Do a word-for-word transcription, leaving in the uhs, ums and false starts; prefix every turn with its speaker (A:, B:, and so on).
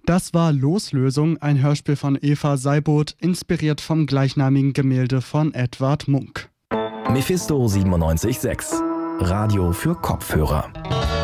A: Das war Loslösung, ein Hörspiel von Eva Seiboth, inspiriert vom gleichnamigen Gemälde von Edvard Munch.
B: Mephisto siebenundneunzig Komma sechs. Radio für Kopfhörer.